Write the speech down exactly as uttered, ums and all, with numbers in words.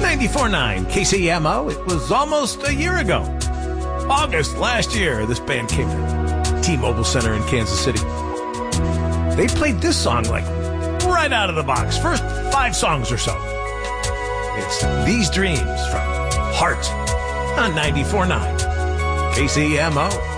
ninety-four point nine K C M O. It was almost a year ago. August last year, this band came to T-Mobile Center in Kansas City. They played this song like right out of the box. First five songs or so. It's These Dreams from Heart on ninety-four point nine K C M O.